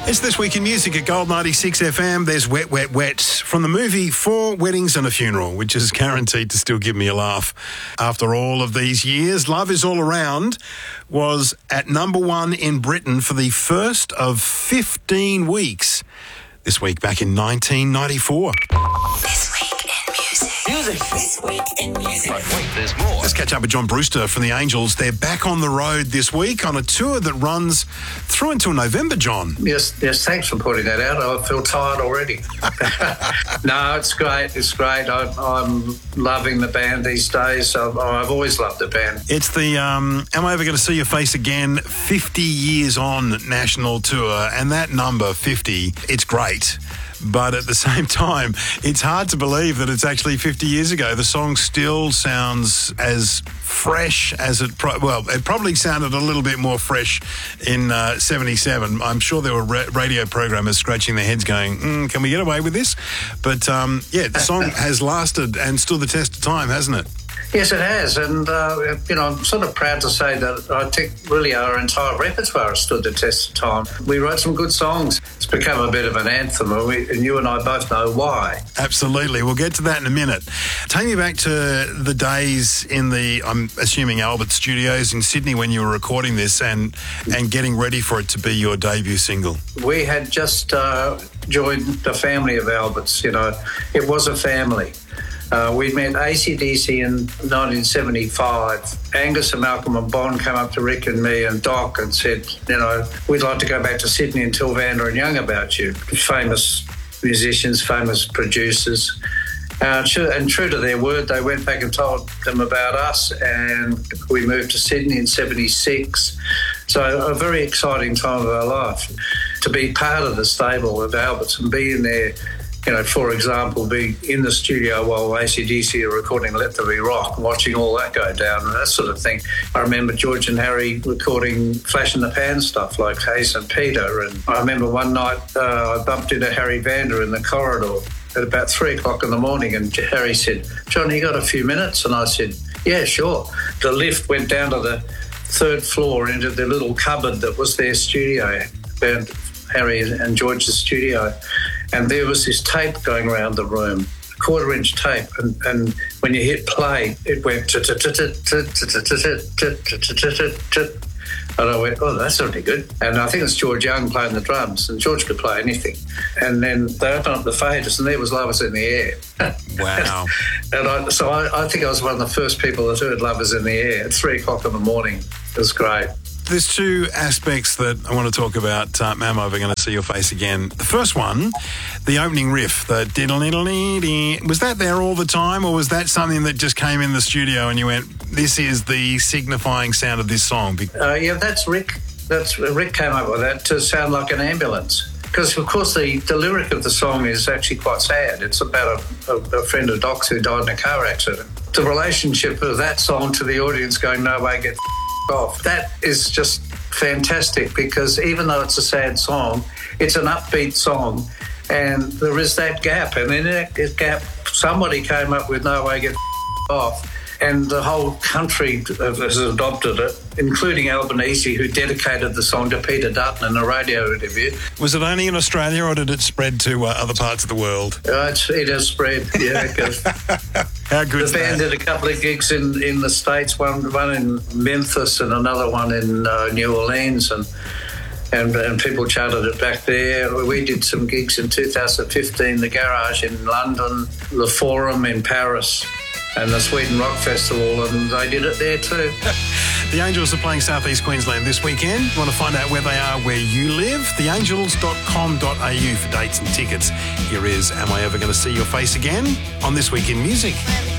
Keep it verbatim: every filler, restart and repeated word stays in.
It's This Week in Music at Gold ninety-six F M. There's Wet, Wet, Wet from the movie Four Weddings and a Funeral, which is guaranteed to still give me a laugh after all of these years. Love Is All Around was at number one in Britain for the first of fifteen weeks this week back in nineteen ninety-four. This Week in Music. Music. This Week in Music. Right, wait, there's more. Let's catch up with John Brewster from the Angels. They're back on the road this week on a tour that runs through until November, John. Yes, yes. Thanks for putting that out. I feel tired already. No, it's great. It's great. I, I'm loving the band these days. I've, I've always loved the band. It's the um, Am I Ever Going to See Your Face Again fifty years on national tour, and that number, fifty, it's great. But at the same time, it's hard to believe that it's actually fifty years ago. The song still sounds as fresh as it... Pro- well, it probably sounded a little bit more fresh in uh, seventy-seven. I'm sure there were ra- radio programmers scratching their heads going, mm, can we get away with this? But, um, yeah, the song has lasted and stood the test of time, hasn't it? Yes, it has. And, uh, you know, I'm sort of proud to say that I think really our entire repertoire has stood the test of time. We wrote some good songs. It's become a bit of an anthem, and, we, and you and I both know why. Absolutely. We'll get to that in a minute. Take me back to the days in the, I'm assuming, Albert Studios in Sydney when you were recording this and, and getting ready for it to be your debut single. We had just uh, joined the family of Alberts, you know. It was a family. Uh, we met A C D C in nineteen seventy-five. Angus and Malcolm and Bon came up to Rick and me and Doc and said, you know, we'd like to go back to Sydney and tell Vanda and Young about you. Famous musicians, famous producers. Uh, and true to their word, they went back and told them about us, and we moved to Sydney in seventy-six. So a very exciting time of our life. To be part of the stable of Alberts and be in there, you know, for example, be in the studio while A C D C are recording Let There Be Rock, watching all that go down and that sort of thing. I remember George and Harry recording Flash in the Pan stuff like Hey Saint Peter. And I remember one night uh, I bumped into Harry Vanda in the corridor at about three o'clock in the morning, and Harry said, John, you got a few minutes? And I said, yeah, sure. The lift went down to the third floor into the little cupboard that was their studio, found Harry and George's studio. And there was this tape going around the room, a quarter inch tape. And, and when you hit play, it went... And I went, oh, that's really good. And I think it's George Young playing the drums, and George could play anything. And then they opened up the faders, and there was Love Is in the Air. Wow. and I, so I, I think I was one of the first people that heard Love Is in the Air at three o'clock in the morning. It was great. There's two aspects that I want to talk about. Um, am I ever going to see your face again? The first one, the opening riff, the diddle-diddle-dee-dee. Was that there all the time, or was that something that just came in the studio and you went, this is the signifying sound of this song? Uh, yeah, that's Rick. That's Rick came up with that to sound like an ambulance. Because, of course, the, the lyric of the song is actually quite sad. It's about a, a, a friend of Doc's who died in a car accident. The relationship of that song to the audience going, no way, get off. That is just fantastic, because even though it's a sad song, it's an upbeat song, and there is that gap. And in that gap, somebody came up with No Way, Get Off, and the whole country has adopted it, including Albanese, who dedicated the song to Peter Dutton in a radio interview. Was it only in Australia, or did it spread to uh, other parts of the world? Uh, it's, it has spread, yeah. How good The band that? did a couple of gigs in, in the States, one one in Memphis and another one in uh, New Orleans, and, and and people charted it back there. We did some gigs in two thousand fifteen, the Garage in London, the Forum in Paris, and the Sweden Rock Festival, and they did it there too. The Angels are playing South East Queensland this weekend. Want to find out where they are where you live? the angels dot com dot a u for dates and tickets. Here is Am I Ever Going to See Your Face Again on This Week in Music.